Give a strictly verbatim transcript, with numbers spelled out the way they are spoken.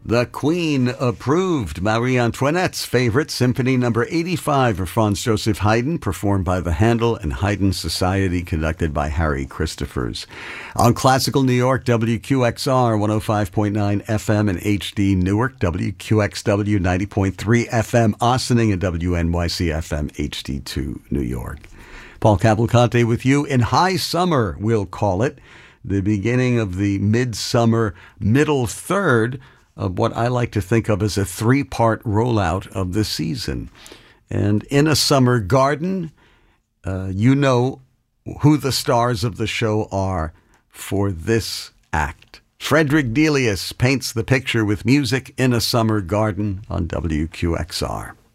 The Queen approved Marie Antoinette's favorite, Symphony Number eighty-five of Franz Joseph Haydn, performed by the Handel and Haydn Society, conducted by Harry Christophers. On Classical New York, W Q X R one oh five point nine F M and H D Newark, W Q X W ninety point three F M Ossining, and W N Y C F M H D two New York. Paul Cavalcante with you in high summer, we'll call it, the beginning of the midsummer middle third of what I like to think of as a three-part rollout of the season. And in a summer garden, uh, you know who the stars of the show are for this act. Frederick Delius paints the picture with music in a summer garden on W Q X R.